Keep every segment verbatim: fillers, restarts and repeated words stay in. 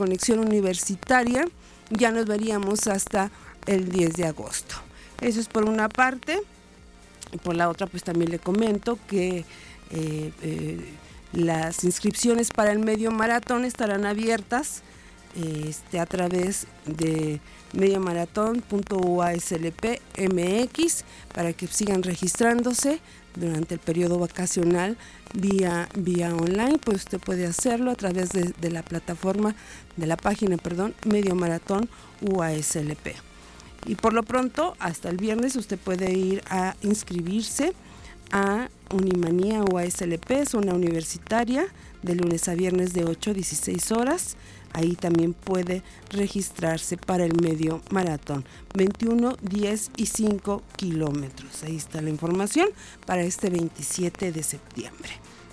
conexión universitaria. Ya nos veríamos hasta el diez de agosto. Eso es por una parte. Y por la otra, pues también le comento que eh, eh, las inscripciones para el medio maratón estarán abiertas este, a través de mediomaratón punto u a s l p punto m x para que sigan registrándose durante el periodo vacacional vía, vía online. Pues usted puede hacerlo a través de, de la plataforma, de la página, perdón, Mediomaratón U A S L P. Y por lo pronto, hasta el viernes, usted puede ir a inscribirse a Unimanía U A S L P, zona universitaria, de lunes a viernes de ocho a dieciséis horas. Ahí también puede registrarse para el medio maratón, veintiuno, diez y cinco kilómetros. Ahí está la información para este veintisiete de septiembre.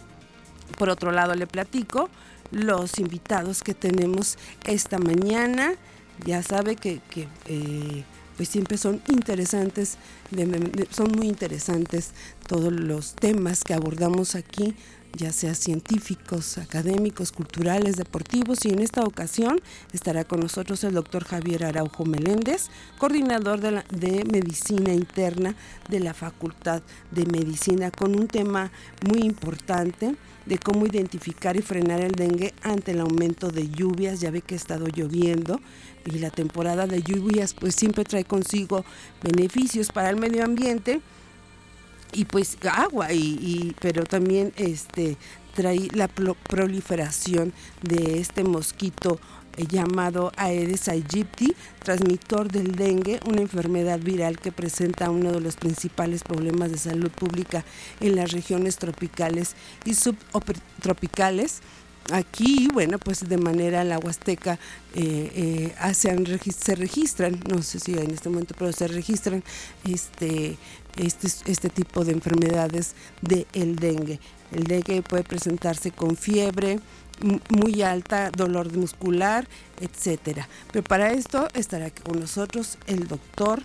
Por otro lado, le platico los invitados que tenemos esta mañana. Ya sabe que, que eh, pues siempre son interesantes, de, de, son muy interesantes todos los temas que abordamos aquí, ya sea científicos, académicos, culturales, deportivos, y en esta ocasión estará con nosotros el doctor Javier Araujo Meléndez, coordinador de, la, de Medicina Interna de la Facultad de Medicina, con un tema muy importante de cómo identificar y frenar el dengue ante el aumento de lluvias. Ya ve que ha estado lloviendo y la temporada de lluvias pues siempre trae consigo beneficios para el medio ambiente y pues agua, y, y pero también este trae la proliferación de este mosquito eh, llamado Aedes aegypti, transmisor del dengue, una enfermedad viral que presenta uno de los principales problemas de salud pública en las regiones tropicales y subtropicales. Aquí, bueno, pues de manera la Huasteca eh, eh, se, se registran, no sé si en este momento, pero se registran este, este, este tipo de enfermedades del dengue. El dengue puede presentarse con fiebre muy alta, dolor muscular, etcétera. Pero para esto estará con nosotros el doctor,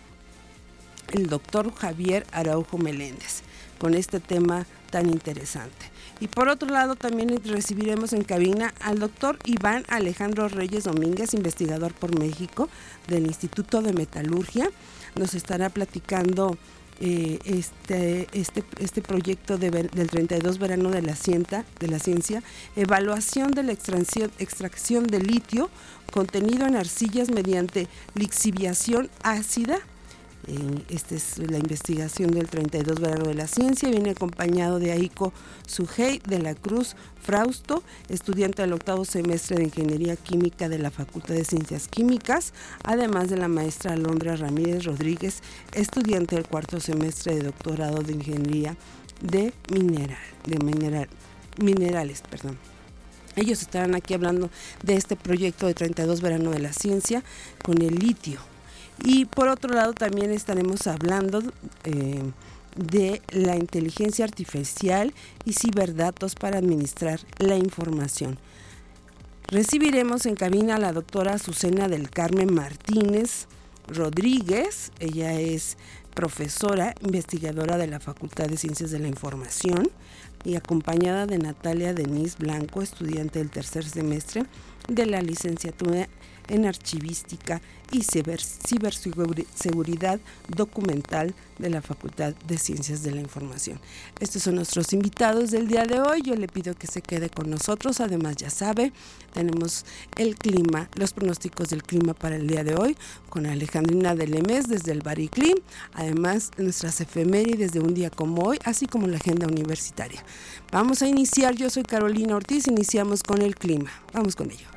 el doctor Javier Araujo Meléndez, con este tema tan interesante. Y por otro lado, también recibiremos en cabina al doctor Iván Alejandro Reyes Domínguez, investigador por México del Instituto de Metalurgia. Nos estará platicando eh, este, este, este proyecto de, del treinta y dos verano de la, cienta, de la ciencia, evaluación de la extracción, extracción de litio contenido en arcillas mediante lixiviación ácida. Eh, esta es la investigación del treinta y dos verano de la ciencia. Viene acompañado de Aiko Sugei de la Cruz Frausto, estudiante del octavo semestre de Ingeniería Química de la Facultad de Ciencias Químicas, además de la maestra Alondra Ramírez Rodríguez, estudiante del cuarto semestre de doctorado de Ingeniería de, mineral, de mineral, Minerales. Perdón. Ellos estarán aquí hablando de este proyecto de treinta y dos verano de la ciencia con el litio. Y por otro lado también estaremos hablando eh, de la inteligencia artificial y ciberdatos para administrar la información. Recibiremos en cabina a la doctora Azucena del Carmen Martínez Rodríguez. Ella es profesora investigadora de la Facultad de Ciencias de la Información, y acompañada de Natalia Denise Blanco, estudiante del tercer semestre de la licenciatura en Archivística y ciber, Ciberseguridad Documental de la Facultad de Ciencias de la Información. Estos son nuestros invitados del día de hoy. Yo le pido que se quede con nosotros. Además, ya sabe, tenemos el clima, los pronósticos del clima para el día de hoy con Alejandrina de Lemés desde el Bariclim. Además, nuestras efemérides de un día como hoy, así como la agenda universitaria. Vamos a iniciar. Yo soy Carolina Ortiz. Iniciamos con el clima. Vamos con ello.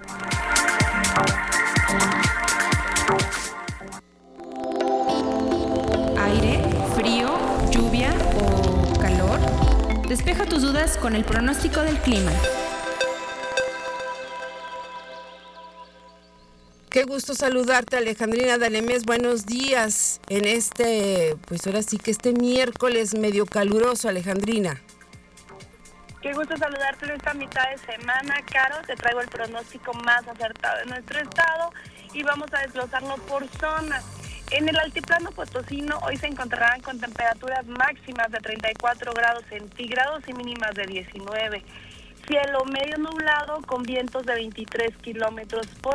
Aire, frío, lluvia o calor. Despeja tus dudas con el pronóstico del clima. Qué gusto saludarte, Alejandrina Dalemés. Buenos días en este, pues ahora sí que este miércoles medio caluroso, Alejandrina. Qué gusto saludarte en esta mitad de semana, Caro. Te traigo el pronóstico más acertado de nuestro estado y vamos a desglosarlo por zonas. En el altiplano potosino hoy se encontrarán con temperaturas máximas de treinta y cuatro grados centígrados y mínimas de diecinueve. Cielo medio nublado con vientos de veintitrés kilómetros por